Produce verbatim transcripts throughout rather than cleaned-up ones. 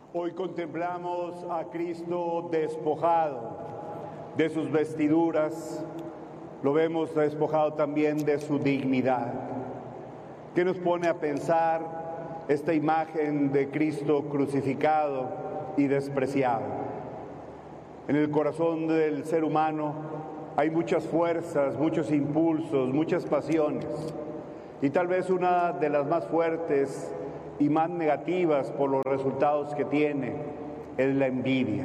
Hoy contemplamos a Cristo despojado de sus vestiduras, lo vemos despojado también de su dignidad. ¿Qué nos pone a pensar esta imagen de Cristo crucificado y despreciado? En el corazón del ser humano hay muchas fuerzas, muchos impulsos, muchas pasiones, y tal vez una de las más fuertes y más negativas por los resultados que tiene es la envidia.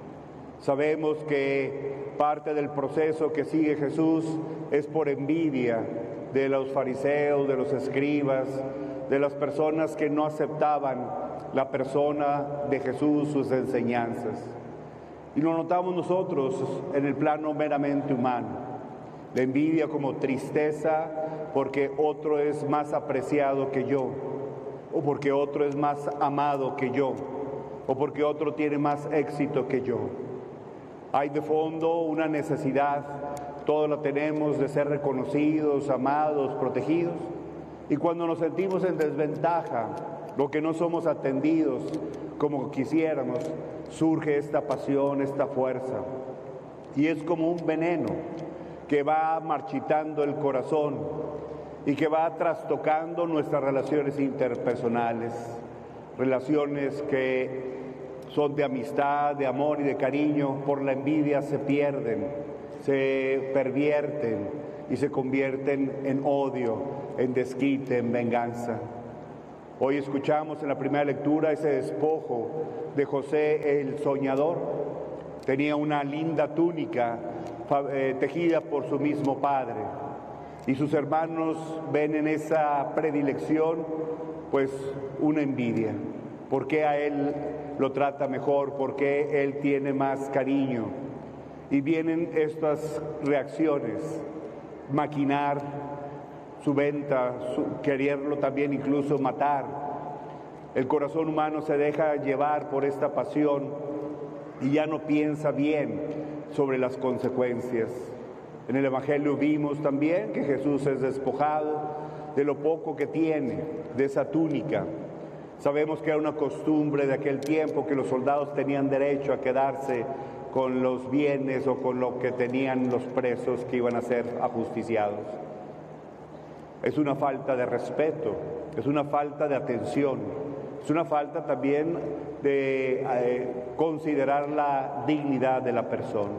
Sabemos que parte del proceso que sigue Jesús es por envidia de los fariseos, de los escribas, de las personas que no aceptaban la persona de Jesús, sus enseñanzas. Y lo notamos nosotros en el plano meramente humano. La envidia como tristeza porque otro es más apreciado que yo, o porque otro es más amado que yo, o porque otro tiene más éxito que yo. Hay de fondo una necesidad, todos la tenemos, de ser reconocidos, amados, protegidos, y cuando nos sentimos en desventaja, lo que no somos atendidos como quisiéramos, surge esta pasión, esta fuerza, y es como un veneno que va marchitando el corazón y que va trastocando nuestras relaciones interpersonales, relaciones que son de amistad, de amor y de cariño, por la envidia se pierden, se pervierten y se convierten en odio, en desquite, en venganza. Hoy escuchamos en la primera lectura ese despojo de José el soñador. Tenía una linda túnica eh, tejida por su mismo padre. Y sus hermanos ven en esa predilección pues una envidia. ¿Por qué a él lo trata mejor? ¿Por qué él tiene más cariño? Y vienen estas reacciones, maquinar su venta, su, quererlo también incluso matar. El corazón humano se deja llevar por esta pasión y ya no piensa bien sobre las consecuencias. En el Evangelio vimos también que Jesús es despojado de lo poco que tiene, de esa túnica. Sabemos que era una costumbre de aquel tiempo que los soldados tenían derecho a quedarse con los bienes o con lo que tenían los presos que iban a ser ajusticiados. Es una falta de respeto, es una falta de atención, es una falta también de eh, considerar la dignidad de la persona.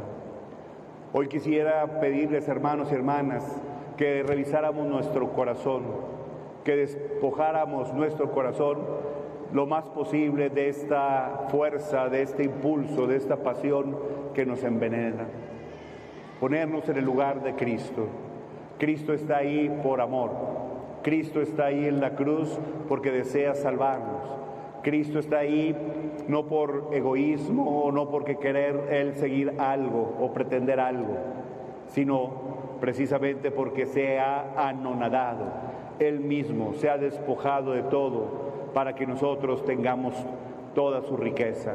Hoy quisiera pedirles, hermanos y hermanas, que revisáramos nuestro corazón, que despojáramos nuestro corazón lo más posible de esta fuerza, de este impulso, de esta pasión que nos envenena. Ponernos en el lugar de Cristo. Cristo está ahí por amor. Cristo está ahí en la cruz porque desea salvarnos. Cristo está ahí no por egoísmo o no porque querer Él seguir algo o pretender algo, sino precisamente porque se ha anonadado. Él mismo se ha despojado de todo para que nosotros tengamos toda su riqueza.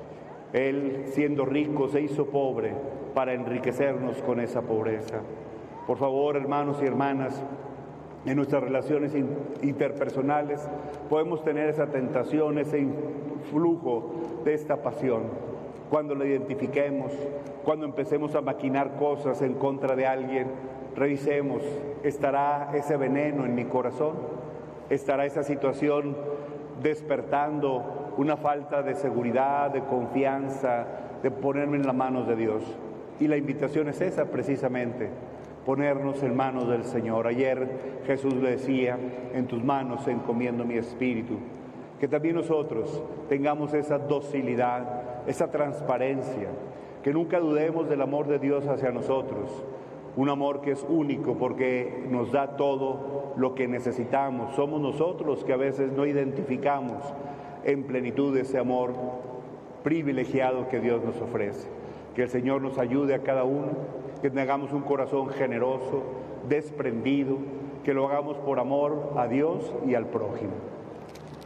Él, siendo rico, se hizo pobre para enriquecernos con esa pobreza. Por favor, hermanos y hermanas, en nuestras relaciones interpersonales podemos tener esa tentación, ese influjo de esta pasión. Cuando la identifiquemos, cuando empecemos a maquinar cosas en contra de alguien, revisemos, ¿estará ese veneno en mi corazón? ¿Estará esa situación despertando una falta de seguridad, de confianza, de ponerme en las manos de Dios? Y la invitación es esa precisamente, ponernos en manos del Señor. Ayer Jesús le decía, en tus manos encomiendo mi espíritu. Que también nosotros tengamos esa docilidad, esa transparencia, que nunca dudemos del amor de Dios hacia nosotros, un amor que es único porque nos da todo lo que necesitamos. Somos nosotros los que a veces no identificamos en plenitud ese amor privilegiado que Dios nos ofrece. Que el Señor nos ayude a cada uno, que tengamos un corazón generoso, desprendido, que lo hagamos por amor a Dios y al prójimo.